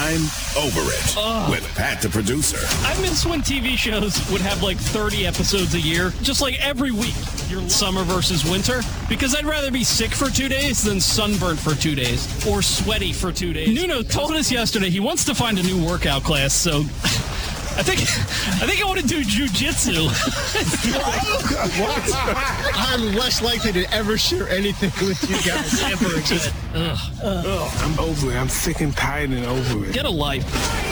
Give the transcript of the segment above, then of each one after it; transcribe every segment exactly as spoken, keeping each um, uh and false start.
I'm Over It Ugh. with Pat the producer. I miss when T V shows would have like thirty episodes a year, just like every week. Your summer versus winter, because I'd rather be sick for two days than sunburnt for two days or sweaty for two days. Nuno told us yesterday he wants to find a new workout class, so I think I think I want to do jujitsu. What? I'm less likely to ever share anything with you guys ever again. Ugh. Ugh. I'm over it. I'm sick and tired and over it. Get a life.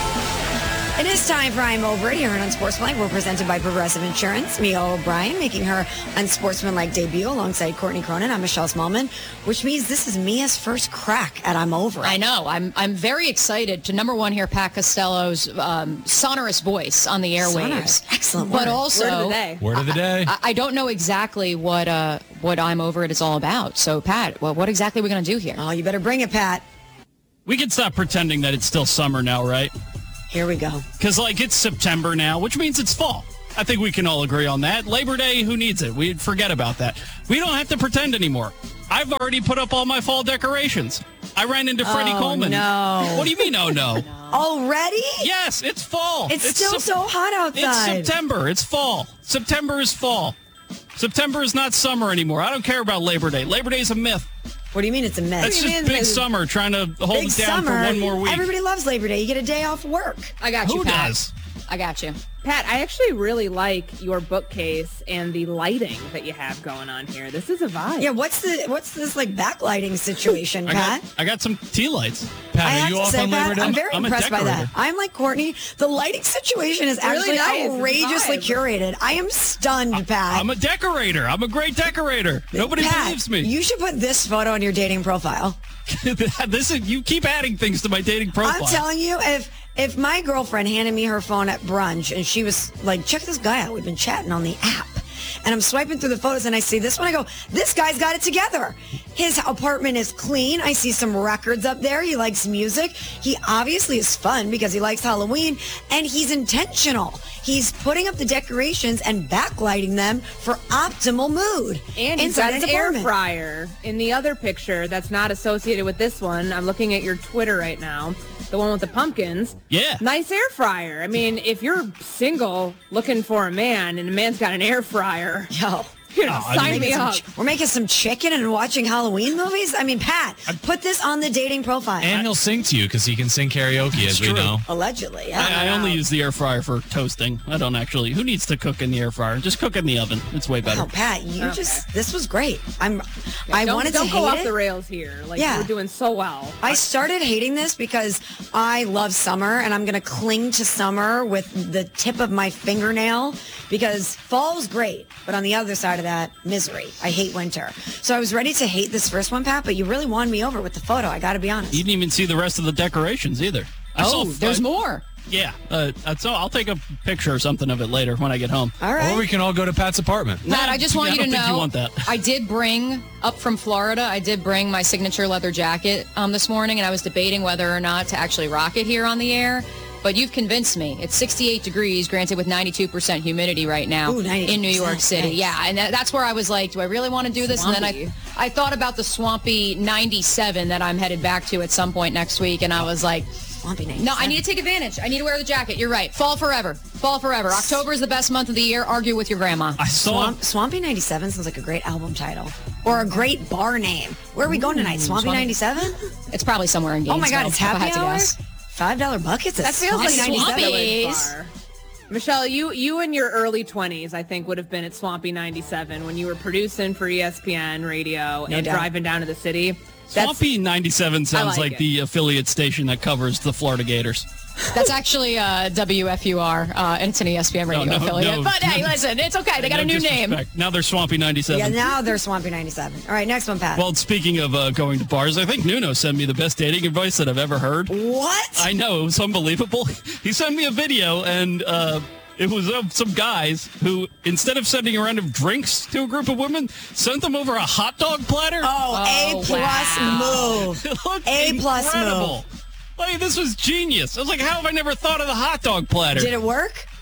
It is time for I'm Over It here on Unsportsmanlike. We're presented by Progressive Insurance. Mia O'Brien making her unsportsmanlike debut alongside Courtney Cronin. I'm Michelle Smallman, which means this is Mia's first crack at I'm Over It. I know. I'm I'm very excited to, number one, hear Pat Costello's um, sonorous voice on the airwaves. Sonorous. Excellent But word. also, Word of the day. Word of the day. I, I don't know exactly what uh, what I'm Over It is all about. So, Pat, well, what exactly are we going to do here? Oh, you better bring it, Pat. We can stop pretending that it's still summer now, right? Here we go. Because, like, it's September now, which means it's fall. I think we can all agree on that. Labor Day, who needs it? We forget about that. We don't have to pretend anymore. I've already put up all my fall decorations. I ran into Freddie Oh, Coleman. no. What do you mean, oh, no? Already? Yes, it's fall. It's, still Sep- so hot outside. It's September. It's fall. September is fall. September is not summer anymore. I don't care about Labor Day. Labor Day is a myth. What do you mean it's a myth? That's just big summer trying to hold Big it down summer. for one more week. Everybody loves Labor Day. You get a day off work. I got you, Who Pat. does? I got you. Pat, I actually really like your bookcase and the lighting that you have going on here. This is a vibe. Yeah, what's the what's this like backlighting situation, I Pat? got, I got some tea lights. I Pat, are have you to off say, on Pat, Labor Day? I'm very I'm a impressed by that. decorator. I'm like Courtney. The lighting situation is really actually nice. It's a outrageously vibe. curated. I am stunned, Pat. I'm a decorator. I'm a great decorator. Nobody Pat, believes me. You should put this photo on your dating profile. this is you keep adding things to my dating profile. I'm telling you, if if my girlfriend handed me her phone at brunch and she was like, check this guy out, we've been chatting on the app. And I'm swiping through the photos and I see this one. I go, this guy's got it together. His apartment is clean. I see some records up there. He likes music. He obviously is fun because he likes Halloween. And he's intentional. He's putting up the decorations and backlighting them for optimal mood. And you've inside got his an air apartment. fryer in the other picture that's not associated with this one. I'm looking at your Twitter right now, the one with the pumpkins. Yeah. Nice air fryer. I mean, if you're single looking for a man and a man's got an air fryer, Yo. you know, Oh, I sign mean- me Making up. some ch- we're making some chicken and watching Halloween movies? I mean, Pat, put this on the dating profile. And he'll sing to you because he can sing karaoke, as we true. know. Allegedly, yeah. I, I only use the air fryer for toasting. I don't actually. Who needs to cook in the air fryer? Just cook in the oven. It's way better. Wow, Pat, you Okay. just, this was great. I'm, I don't, wanted don't to go hate off it. the rails here. Like, Yeah. you're doing so well. I started hating this because I love summer and I'm going to cling to summer with the tip of my fingernail because fall's great, but on the other side of that, misery. I hate winter. So I was ready to hate this first one, Pat, but you really won me over with the photo. I got to be honest. You didn't even see the rest of the decorations either. I Oh, saw, there's uh, more. Yeah. Uh, so I'll take a picture or something of it later when I get home. All right. Or we can all go to Pat's apartment. Pat, I just want I you to don't think know, you want that. I did bring, up from Florida, I did bring my signature leather jacket um, this morning, and I was debating whether or not to actually rock it here on the air. But you've convinced me. It's sixty-eight degrees, granted with ninety-two percent humidity right now Ooh, in New York ninety-two percent. City. Nice. Yeah, and that, that's where I was like, do I really want to do this? And then Swampy. I, I thought about the swampy ninety-seven that I'm headed back to at some point next week, and I was like, Swampy night. no, I need to take advantage. I need to wear the jacket. You're right. Fall forever. Fall forever. October is the best month of the year. Argue with your grandma. I saw. Swamp, Swampy ninety-seven sounds like a great album title or a great bar name. Where are we going tonight? Swampy Swampy- ninety-seven? It's probably somewhere in Oh Gainesville. my God, it's if I happy had to hour? guess. five dollar buckets at That feels like Swampy Swampy. ninety-seven. Swampy. Bar. Michelle, you you in your early twenties, I think, would have been at Swampy ninety-seven when you were producing for E S P N radio No and doubt. driving down to the city. That's, Swampy ninety-seven sounds I like, like it. the affiliate station that covers the Florida Gators. That's actually uh, W F U R, uh, and it's an E S P N radio no, affiliate. no. but hey, listen, it's okay. They got No a new name. disrespect. Now they're Swampy ninety-seven. Yeah, now they're Swampy ninety-seven. All right, next one, Pat. Well, speaking of uh, going to bars, I think Nuno sent me the best dating advice that I've ever heard. what? I know, it was unbelievable. He sent me a video, and uh, it was of some guys who, instead of sending a round of drinks to a group of women, sent them over a hot dog platter. Oh, A Oh, plus wow. move. It looked A plus incredible. Like, this was genius. I was like, how have I never thought of the hot dog platter? Did it work?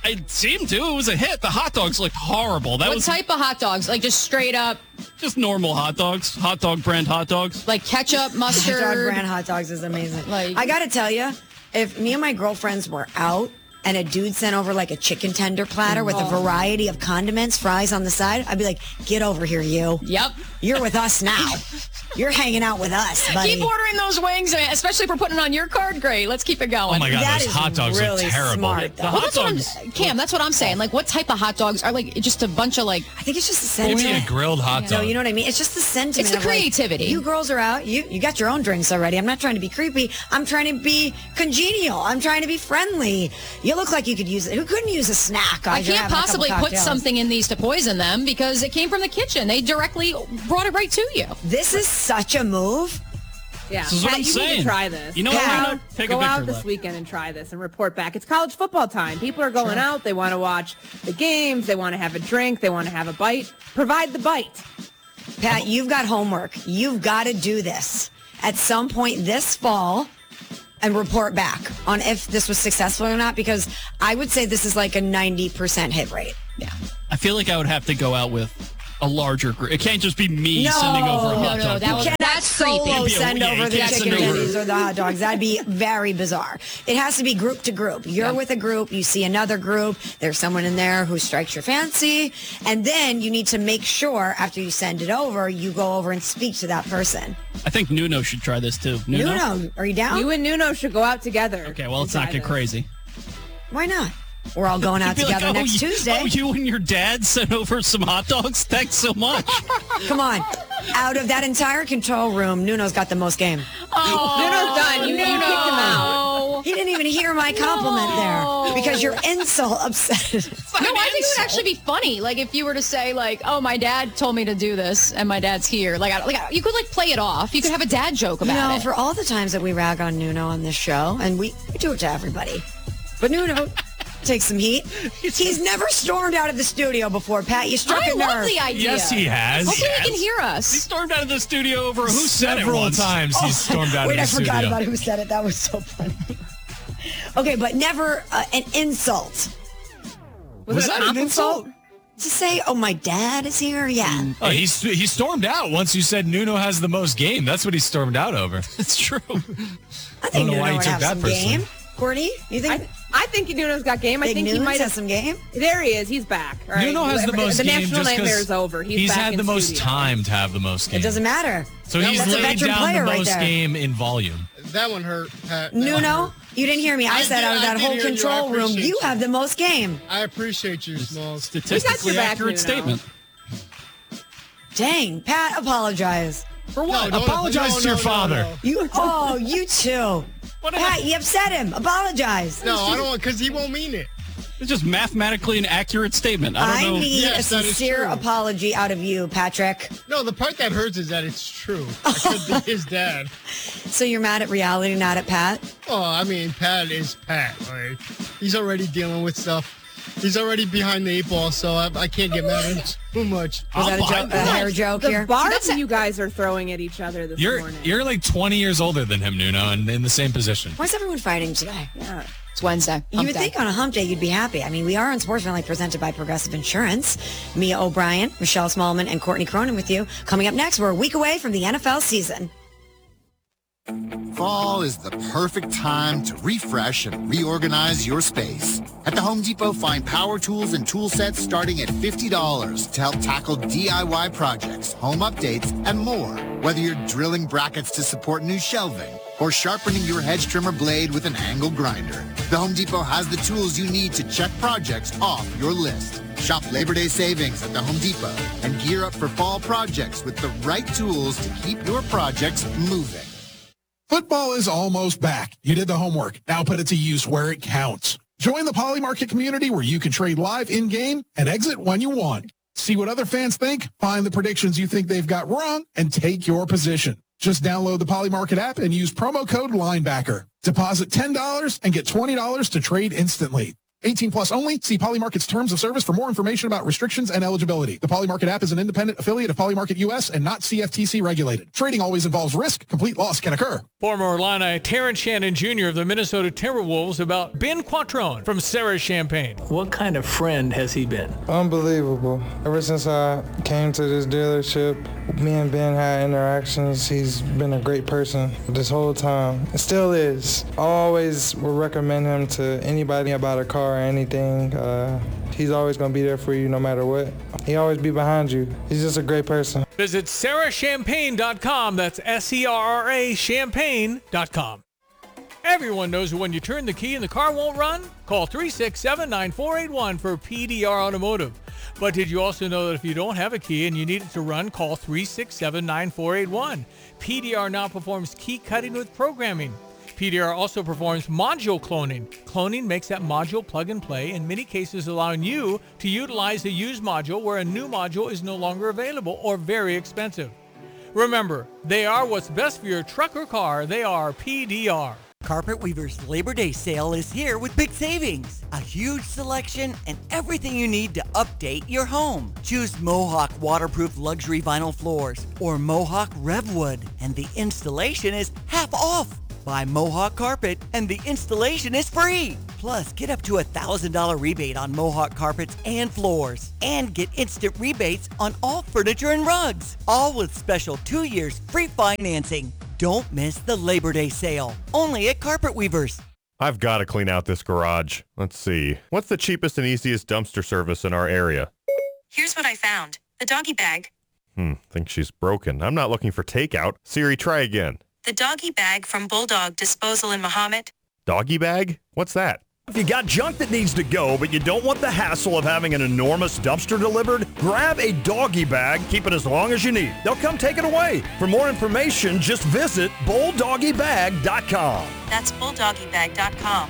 It seemed to. It was a hit. The hot dogs looked horrible. That What was type of hot dogs? Like just straight up, just normal hot dogs. Hot dog brand hot dogs. like ketchup, mustard. Hot dog brand hot dogs is amazing. Like- I got to tell you, if me and my girlfriends were out and a dude sent over like a chicken tender platter with a variety of condiments, fries on the side, I'd be like, get over here, you. Yep. You're with us now. You're hanging out with us, buddy. Keep ordering those wings, especially if we're putting it on your card. Great. Let's keep it going. Oh my God, That those is hot dogs really are terrible. smart, though. The Well, hot that's what dogs. I'm, Cam, that's what I'm saying. Like, what type of hot dogs are like just a bunch of like? I think it's just the Give sentiment. me a grilled hot No, dog. you know what I mean? It's just the sentiment. It's the of, like, creativity. you girls are out. You you got your own drinks already. I'm not trying to be creepy. I'm trying to be congenial. I'm trying to be friendly. You look like you could use it. Who couldn't use a snack? I guys? You're can't having a couple possibly put cocktails. something in these to poison them because it came from the kitchen. They directly brought it right to you. This is such a move. Yeah, This is what Pat, I'm you saying. need to try this. You know go what, out, Rena? Take a go picture out of this that. weekend and try this and report back. It's college football time. People are going out. They want to watch the games. They want to have a drink. They want to have a bite. Provide the bite. Pat, you've got homework. You've got to do this at some point this fall and report back on if this was successful or not, because I would say this is like a ninety percent hit rate. Yeah. I feel like I would have to go out with a larger group. It can't just be me No. sending over a No, hot no, dog. that You was- cannot that's solo creepy. It'd be a- send yeah, over you the can't chicken send over- tendies or the hot dogs. That'd be very bizarre. It has to be group to group. You're Yeah. with a group, you see another group, there's someone in there who strikes your fancy, and then you need to make sure after you send it over, you go over and speak to that person. I think Nuno should try this too. Nuno? Nuno, are you down? You and Nuno should go out together. Okay, well, let's and not try get this. crazy. Why not? We're all going out Be like, together oh, next you, Tuesday. Oh, you and your dad sent over some hot dogs? Thanks so much. Come on. Out of that entire control room, Nuno's got the most game. Oh, Nuno's done. You, you kicked him out. He didn't even hear my compliment there because your insult upset. No, I think it would actually be funny. Like if you were to say, like, "Oh, my dad told me to do this, and my dad's here." Like, I, like I- you could like play it off. You could have a dad joke You about know, it. for all the times that we rag on Nuno on this show, and we, we do it to everybody, but Nuno takes some heat. He's never stormed out of the studio before, Pat. You struck I a love nerve. the idea. Yes, he has. Hopefully, Yes. he can hear He us. stormed out of the studio over who said it Several once. times he's stormed out Wait, of I the forgot studio. about who said it. That was so funny. Okay, but never uh, an insult. Was that an insult? To say, oh, my dad is here? Yeah. Oh, he he stormed out once you said Nuno has the most game. That's what he stormed out over. It's true. I think don't know Nuno why you would took have that some personally. game. Courtney, you think I, I think Nuno's got game. I Big think he Nunes might has have some game? There he is. He's back. All right. Nuno has the Every- most The game national just nightmare 'cause is over. He's, he's back had in the most studio. time to have the most game. It doesn't matter. So he's That's a laid veteran down player the right most there. game in volume. That one hurt, Pat. That one Nuno, hurt. you didn't hear me. I, I said did- out of I that did whole hear you. I control room, appreciate you you. have the most game. I appreciate you, Smalls. Statistically back, accurate Nuno. statement. Dang, Pat, apologize. For what? No, don't- Apologize no, to your no, no, father. no. You, oh, you too. What did Pat, I- you upset him. Apologize. No, I don't want, because he won't mean it. It's just mathematically an accurate statement. I I don't know. need Yes, a that is sincere true. apology out of you, Patrick. No, the part that hurts is that it's true. I could be his dad. So you're mad at reality, not at Pat? Oh, I mean, Pat is Pat. Like, he's already dealing with stuff. He's already behind the eight ball, so I, I can't get mad at him too much. Was that a, behind joke, a hair joke The here? barbs you guys are throwing at each other this You're morning. you're like twenty years older than him, Nuno, and in the same position. Why is everyone fighting today? yeah. It's Wednesday. You Hump would day. think on a hump day you'd be happy. I mean, we are on Sports Family presented by Progressive Insurance. Mia O'Brien, Michelle Smallman, and Courtney Cronin with you. Coming up next, we're a week away from the N F L season. Fall is the perfect time to refresh and reorganize your space. At the Home Depot, find power tools and tool sets starting at fifty dollars to help tackle D I Y projects, home updates, and more. Whether you're drilling brackets to support new shelving or sharpening your hedge trimmer blade with an angle grinder, the Home Depot has the tools you need to check projects off your list. Shop Labor Day savings at the Home Depot and gear up for fall projects with the right tools to keep your projects moving. Football is almost back. You did the homework. Now put it to use where it counts. Join the Poly Market community where you can trade live in-game and exit when you want. See what other fans think, find the predictions you think they've got wrong, and take your position. Just download the Poly Market app and use promo code Linebacker. Deposit ten dollars and get twenty dollars to trade instantly. eighteen plus only. See Polymarket's terms of service for more information about restrictions and eligibility. The Polymarket app is an independent affiliate of Polymarket U S and not C F T C regulated. Trading always involves risk. Complete loss can occur. Former Illini Terrence Shannon Junior of the Minnesota Timberwolves about Ben Quattrone from Sarah Champagne. What kind of friend has he been? Unbelievable. Ever since I came to this dealership, me and Ben had interactions. He's been a great person this whole time. It still is. I always would recommend him to anybody about a car or anything. Uh, he's always going to be there for you no matter what. He always be behind you. He's just a great person. Visit sarah champagne dot com. That's S E R R A champagne dot com. Everyone knows that when you turn the key and the car won't run, call three six seven, nine four eight one for P D R Automotive. But did you also know that if you don't have a key and you need it to run, call three six seven, nine four eight one. P D R now performs key cutting with programming. P D R also performs module cloning. Cloning makes that module plug and play, in many cases allowing you to utilize a used module where a new module is no longer available or very expensive. Remember, they are what's best for your truck or car. They are P D R. Carpet Weaver's Labor Day sale is here with big savings. A huge selection and everything you need to update your home. Choose Mohawk waterproof luxury vinyl floors or Mohawk Revwood, and the installation is half off. Buy Mohawk carpet and the installation is free. Plus, get up to a one thousand dollars rebate on Mohawk carpets and floors. And get instant rebates on all furniture and rugs. All with special two years free financing. Don't miss the Labor Day sale. Only at Carpet Weavers. I've got to clean out this garage. Let's see. What's the cheapest and easiest dumpster service in our area? Here's what I found. The doggy bag. Hmm, think she's broken. I'm not looking for takeout. Siri, try again. The doggy bag from Bulldog Disposal in Mahomet. Doggy bag? What's that? If you got junk that needs to go, but you don't want the hassle of having an enormous dumpster delivered, grab a doggy bag, keep it as long as you need. They'll come take it away. For more information, just visit bulldoggy bag dot com. That's bulldoggy bag dot com.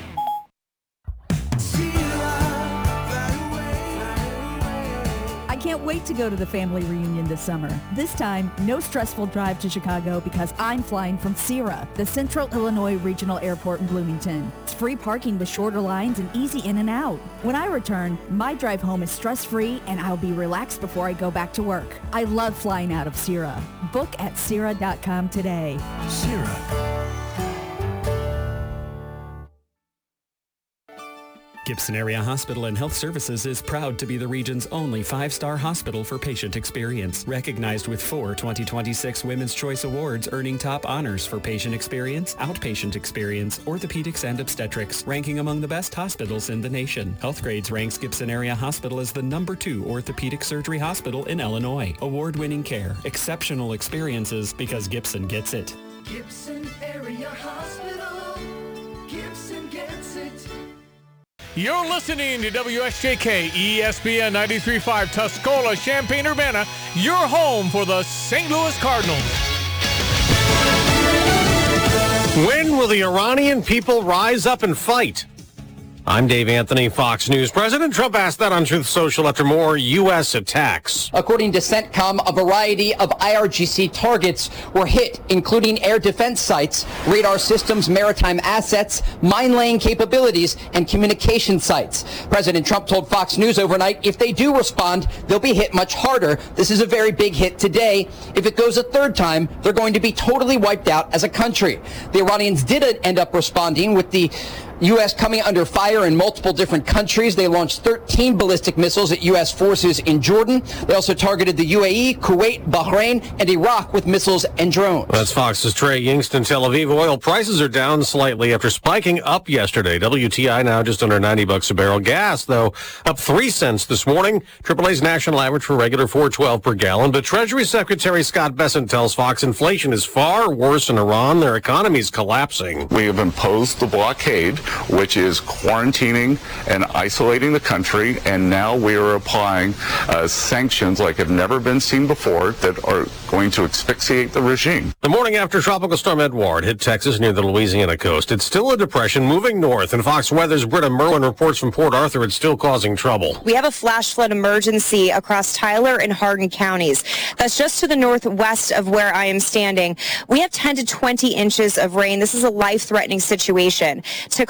I can't wait to go to the family reunion this summer. This time, no stressful drive to Chicago because I'm flying from Sierra, the Central Illinois Regional Airport in Bloomington. It's free parking with shorter lines and easy in and out. When I return, my drive home is stress-free and I'll be relaxed before I go back to work. I love flying out of Sierra. Book at Sierra dot com today. Sierra. Gibson Area Hospital and Health Services is proud to be the region's only five-star hospital for patient experience. Recognized with four twenty twenty-six Women's Choice Awards, earning top honors for patient experience, outpatient experience, orthopedics, and obstetrics, ranking among the best hospitals in the nation. Healthgrades ranks Gibson Area Hospital as the number two orthopedic surgery hospital in Illinois. Award-winning care, exceptional experiences, because Gibson gets it. Gibson Area Hospital. Gibson gets it. You're listening to W S J K E S P N ninety-three point five Tuscola, Champaign-Urbana, your home for the Saint Louis Cardinals. When will the Iranian people rise up and fight? I'm Dave Anthony, Fox News. President Trump asked that on Truth Social after more U S attacks. According to CENTCOM, a variety of I R G C targets were hit, including air defense sites, radar systems, maritime assets, mine-laying capabilities, and communication sites. President Trump told Fox News overnight if they do respond, they'll be hit much harder. This is a very big hit today. If it goes a third time, they're going to be totally wiped out as a country. The Iranians did end up responding with the U S coming under fire in multiple different countries. They launched thirteen ballistic missiles at U S forces in Jordan. They also targeted the U A E, Kuwait, Bahrain, and Iraq with missiles and drones. That's Fox's Trey Yingst in Tel Aviv. Oil prices are down slightly after spiking up yesterday. W T I now just under ninety bucks a barrel. Gas, though, up three cents this morning. triple A's national average for regular four twelve per gallon. But Treasury Secretary Scott Bessent tells Fox inflation is far worse in Iran. Their economy is collapsing. We have imposed the blockade, which is quarantining and isolating the country, and now we are applying uh, sanctions like have never been seen before that are going to asphyxiate the regime. The morning after Tropical Storm Edouard hit Texas near the Louisiana coast, it's still a depression moving north, and Fox Weather's Britta Merwin reports from Port Arthur it's still causing trouble. We have a flash flood emergency across Tyler and Hardin counties. That's just to the northwest of where I am standing. We have ten to twenty inches of rain. This is a life-threatening situation. To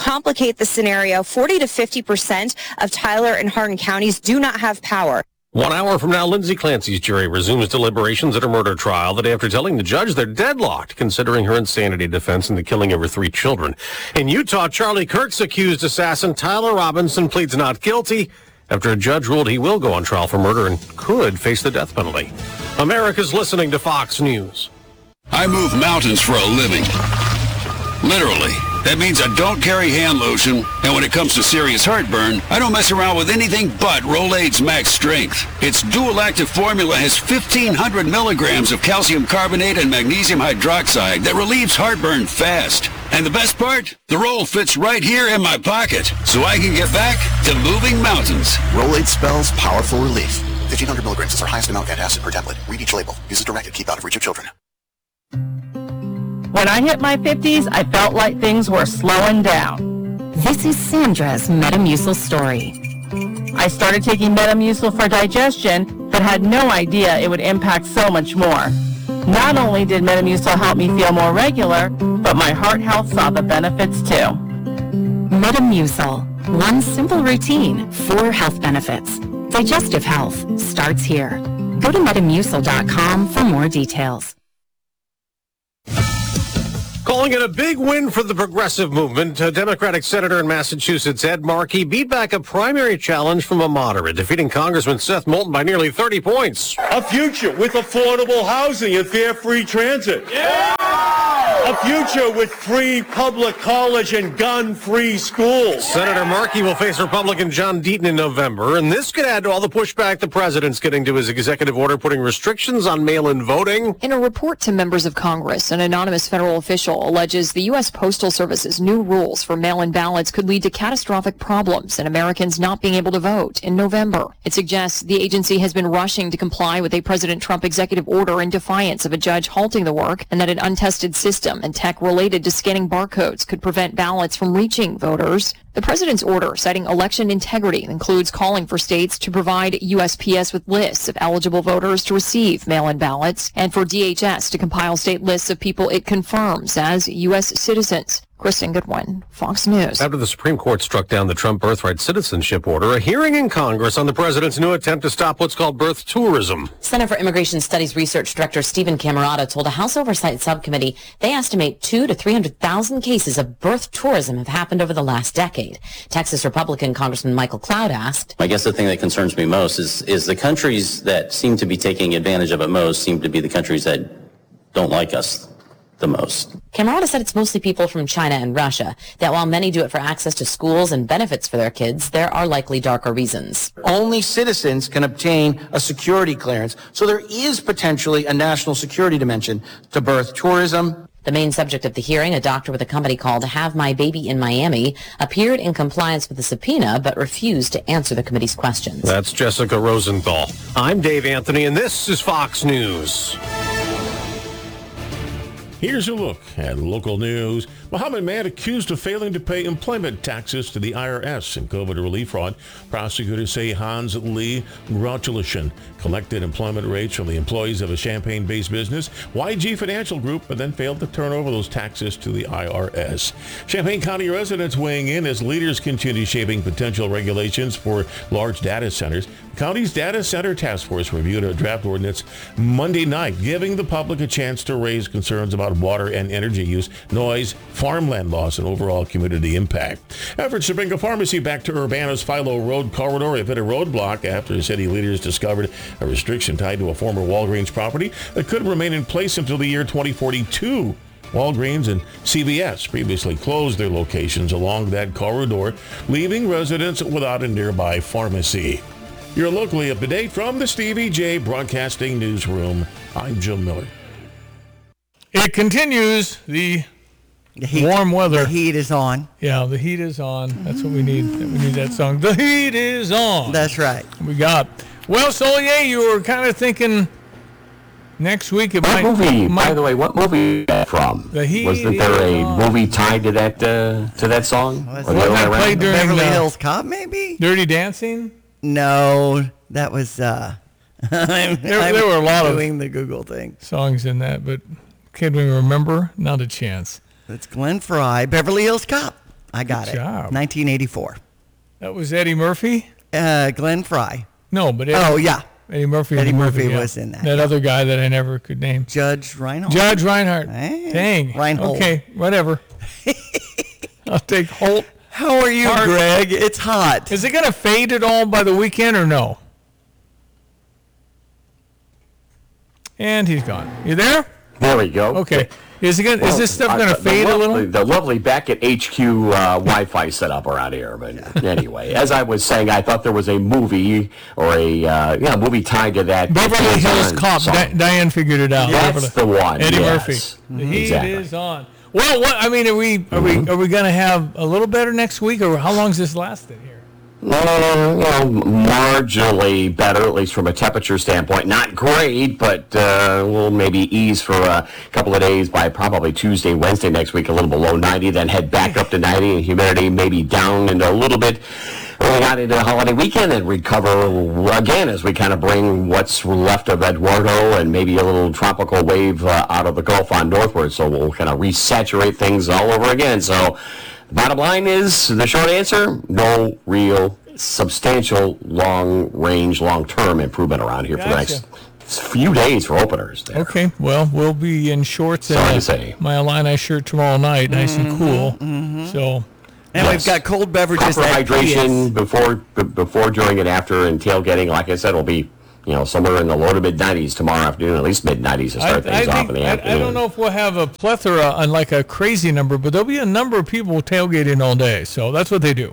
complicate the scenario, forty to fifty percent of Tyler and Hardin counties do not have power. One hour from now, Lindsay Clancy's jury resumes deliberations at her murder trial the day after telling the judge they're deadlocked, considering her insanity defense in the killing of her three children. In Utah, Charlie Kirk's accused assassin Tyler Robinson pleads not guilty after a judge ruled he will go on trial for murder and could face the death penalty. America's listening to Fox News. I move mountains for a living. Literally. That means I don't carry hand lotion, and when it comes to serious heartburn, I don't mess around with anything but Rolaids Max Strength. Its dual-active formula has fifteen hundred milligrams of calcium carbonate and magnesium hydroxide that relieves heartburn fast. And the best part? The roll fits right here in my pocket, so I can get back to moving mountains. Rolaids spells powerful relief. fifteen hundred milligrams is our highest amount of antacid per tablet. Read each label. Use as directed. Keep out of reach of children. When I hit my fifties, I felt like things were slowing down. This is Sandra's Metamucil story. I started taking Metamucil for digestion, but had no idea it would impact so much more. Not only did Metamucil help me feel more regular, but my heart health saw the benefits too. Metamucil. One simple routine, four health benefits. Digestive health starts here. Go to metamucil dot com for more details. Calling it a big win for the progressive movement, a Democratic senator in Massachusetts, Ed Markey, beat back a primary challenge from a moderate, defeating Congressman Seth Moulton by nearly thirty points. A future with affordable housing and fare free transit. Yeah! A future with free public college and gun-free schools. Senator Markey will face Republican John Deaton in November, and this could add to all the pushback the president's getting to his executive order putting restrictions on mail-in voting. In a report to members of Congress, an anonymous federal official alleges the U S Postal Service's new rules for mail-in ballots could lead to catastrophic problems and Americans not being able to vote in November. It suggests the agency has been rushing to comply with a President Trump executive order in defiance of a judge halting the work, and that an untested system and tech related to scanning barcodes could prevent ballots from reaching voters. The president's order, citing election integrity, includes calling for states to provide U S P S with lists of eligible voters to receive mail-in ballots, and for D H S to compile state lists of people it confirms as U S citizens. Kristen Goodwin, Fox News. After the Supreme Court struck down the Trump birthright citizenship order, a hearing in Congress on the president's new attempt to stop what's called birth tourism. Center for Immigration Studies Research Director Stephen Camerata told a House Oversight Subcommittee they estimate two to three hundred thousand cases of birth tourism have happened over the last decade. Texas Republican Congressman Michael Cloud asked, I guess the thing that concerns me most is, is the countries that seem to be taking advantage of it most seem to be the countries that don't like us the most. Camerata said it's mostly people from China and Russia, that while many do it for access to schools and benefits for their kids, there are likely darker reasons. Only citizens can obtain a security clearance, so there is potentially a national security dimension to birth tourism. The main subject of the hearing, a doctor with a company called Have My Baby in Miami, appeared in compliance with the subpoena but refused to answer the committee's questions. That's Jessica Rosenthal. I'm Dave Anthony, and this is Fox News. Here's a look at local news. Mohammed man accused of failing to pay employment taxes to the I R S in COVID relief fraud. Prosecutors say Hans Lee Gratulishan collected employment rates from the employees of a Champaign-based business, Y G Financial Group, but then failed to turn over those taxes to the I R S. Champaign County residents weighing in as leaders continue shaping potential regulations for large data centers. The county's data center task force reviewed a draft ordinance Monday night, giving the public a chance to raise concerns about water and energy use, noise, farmland loss, and overall community impact. Efforts to bring a pharmacy back to Urbana's Philo Road corridor have hit a roadblock after city leaders discovered a restriction tied to a former Walgreens property that could remain in place until the year twenty forty-two. Walgreens and C V S previously closed their locations along that corridor, leaving residents without a nearby pharmacy. You're locally up to date from the Stevie J Broadcasting Newsroom. I'm Jim Miller. It continues. The, the heat, warm weather. The heat is on. Yeah, the heat is on. That's what we need. We need that song. The heat is on. That's right. We got. Well, Solier, you were kind of thinking next week it what might. movie? might by the way, what movie is that from? The heat Wasn't there a on. movie tied to that uh, to that song? Was or the other way around? played during Beverly the Hills Cop, maybe? Dirty Dancing? No, that was. Uh, I'm, There, I'm there were a lot doing of the Google thing. songs in that, but can we remember? Not a chance. It's Glenn Fry, Beverly Hills Cop. I got Good it. job. nineteen eighty-four. That was Eddie Murphy? Uh, Glenn Fry. No, but Eddie, Oh, yeah. Eddie Murphy. Eddie in the Murphy movie, yeah. was in that, That yeah. other guy that I never could name. Judge Reinhold. Judge Reinhardt. Hey, Dang. Reinhold. Okay, whatever. I'll take Holt. How are you, Hart. Greg? It's hot. Is it going to fade at all by the weekend or no? And he's gone. You there? There we go. Okay. Is it gonna, Well, is this stuff I- going to the fade a lovely- little? The lovely back at H Q uh, Wi-Fi setup around here. But anyway, as I was saying, I thought there was a movie or a uh, yeah movie tied to that. Beverly Hills John Cop. song. Di- Diane figured it out. That's Beverly- the one. Eddie yes. Murphy. The Mhm. heat Exactly. is on. Well, what I mean, are we are Mm-hmm. we are we going to have a little better next week, or how long is this lasting here? Uh, you know, marginally better, at least from a temperature standpoint. Not great, but uh, we'll maybe ease for a couple of days by probably Tuesday, Wednesday next week, a little below ninety, then head back up to ninety, and humidity maybe down into a little bit early on into the holiday weekend, and recover again as we kind of bring what's left of Eduardo and maybe a little tropical wave uh, out of the Gulf on northward. So we'll kind of resaturate things all over again. So the bottom line is, the short answer, no real substantial long-range, long-term improvement around here for the Gotcha. next few days for openers. There. Okay, well, we'll be in shorts Sorry to and say. my Illini shirt tomorrow night, nice and cool. So, And Yes. we've got cold beverages Proper at hydration before, b- before, during, and after, and tailgating. Like I said, will be you know somewhere in the low to mid nineties tomorrow afternoon, at least mid nineties to I, start I things off think in the I, afternoon. I don't know if we'll have a plethora on like a crazy number, but there'll be a number of people tailgating all day. So that's what they do.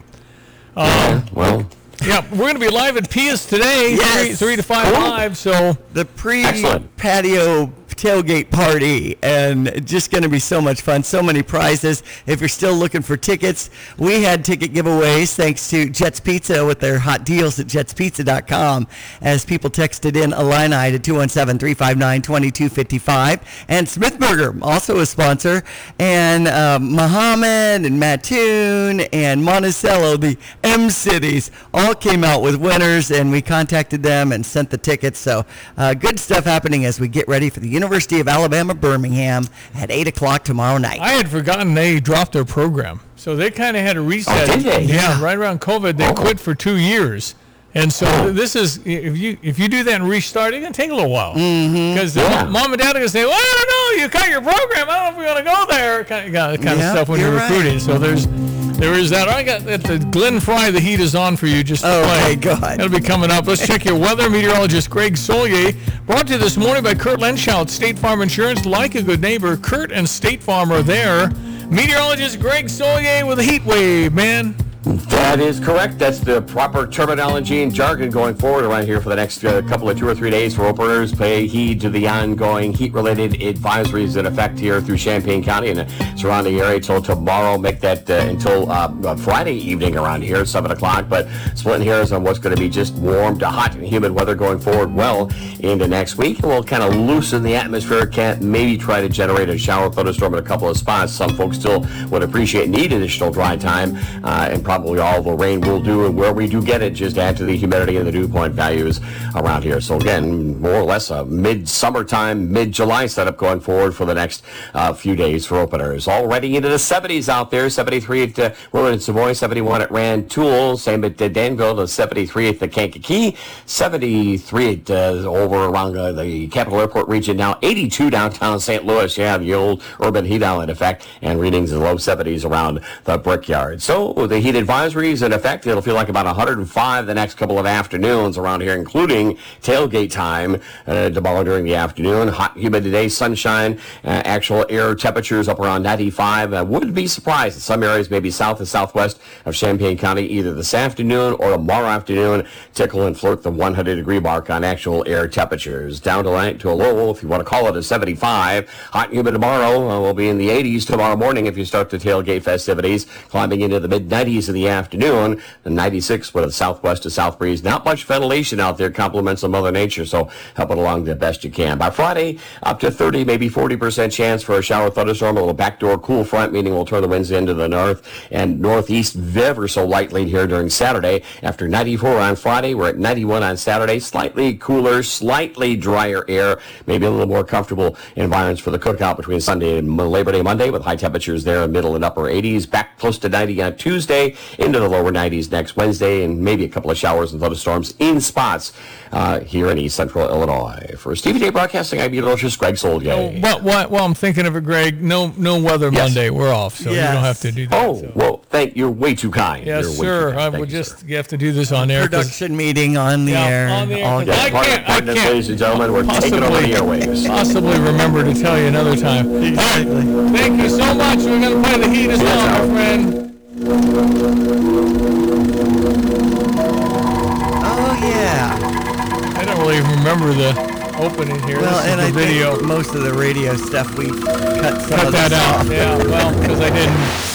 Um, well. Yeah, we're going to be live at Pia's today, Yes. three, three to five live. So the Excellent. pre-patio tailgate party, and just going to be so much fun. So many prizes. If you're still looking for tickets, we had ticket giveaways thanks to Jets Pizza with their hot deals at jets pizza dot com as people texted in Illini to two one seven, three five nine, two two five five. And Smith Burger, also a sponsor, and uh, Muhammad and Mattoon and Monticello, the M Cities, all came out with winners, and we contacted them and sent the tickets. So uh, good stuff happening as we get ready for the University of Alabama Birmingham at eight o'clock tomorrow night. I had forgotten they dropped their program. So they kind of had a reset. Oh, did they? Yeah, right around COVID, they quit for two years. And so this is, if you if you do that and restart, it's going to take a little while. Because Yeah. mom and dad are going to say, well, I don't know, you cut your program. I don't know if we want to go there. Kind of, kind of Yeah, stuff when you're, you're right. recruiting. So there's there is that. I got at the Glenn Fry, the heat is on for you just to Okay, play. good. That'll be coming up. Let's check your weather. Meteorologist Greg Solier, brought to you this morning by Kurt Lenschout, State Farm Insurance. Like a good neighbor, Kurt and State Farm are there. Meteorologist Greg Solier with a heat wave, man. That is correct. That's the proper terminology and jargon going forward around here for the next uh, couple of two or three days for openers. Pay heed to the ongoing heat-related advisories in effect here through Champaign County and the surrounding area until tomorrow. Make that uh, until uh, Friday evening around here, seven o'clock. But splitting hairs on what's going to be just warm to hot and humid weather going forward well into next week. And we'll kind of loosen the atmosphere. Can't maybe try to generate a shower thunderstorm in a couple of spots. Some folks still would appreciate need additional dry time uh, and probably all the rain will do, and where we do get it, just add to the humidity and the dew point values around here. So again, more or less a mid-summertime, mid-July setup going forward for the next uh, few days for openers. Already into the seventies out there, seventy-three at uh, Willard and Savoy, seventy-one at Rantoul, same at uh, Danville, to seventy-three at the Kankakee, seventy-three at uh, over around uh, the Capital Airport region now, eighty-two downtown Saint Louis. You have the old urban heat island effect, and readings in the low seventies around the Brickyard. So the heat advisory is in effect. It'll feel like about one hundred five the next couple of afternoons around here, including tailgate time uh, tomorrow during the afternoon. Hot, humid today, sunshine, uh, actual air temperatures up around ninety-five. I uh, wouldn't be surprised in some areas, maybe south and southwest of Champaign County, either this afternoon or tomorrow afternoon, tickle and flirt the one hundred degree mark on actual air temperatures. Down to, light, to a low, if you want to call it a seventy-five. Hot and humid tomorrow. Uh, we'll be in the eighties tomorrow morning if you start the tailgate festivities, climbing into the mid nineties and in the afternoon. The ninety-six with a southwest to south breeze. Not much ventilation out there, compliments of Mother Nature, so help it along the best you can. By Friday, up to thirty, maybe forty percent chance for a shower thunderstorm, a little backdoor cool front, meaning we'll turn the winds into the north and northeast ever so lightly here during Saturday. After ninety-four on Friday, we're at ninety-one on Saturday. Slightly cooler, slightly drier air, maybe a little more comfortable environments for the cookout between Sunday and Labor Day Monday, with high temperatures there in middle and upper eighties. Back close to ninety on Tuesday, into the lower nineties next Wednesday, and maybe a couple of showers and thunderstorms in spots uh, here in East Central Illinois. For Stevie J Broadcasting, I'm meteorologist Greg Solgay. Well, well, well, I'm thinking of it, Greg. No, no weather Yes. Monday. We're off, so Yes. you don't have to do that. Oh, so. well, thank you're way too kind. Yes, You're way sir. too kind. I Thank would you, just you have to do this on air. 'cause- Production meeting on the Yeah, air. on the air. All I day. can't, I Pardon us, can't ladies and gentlemen, we're taking over the airwaves. Possibly remember to tell you another time. Exactly. All right. Thank you so much. We're going to play the Heat of Song, my friend. Oh, yeah. I don't really even remember the opening here. Well, this is and the I video. think most of the radio stuff we cut some Cut of that this out. off. Yeah, well, because I didn't.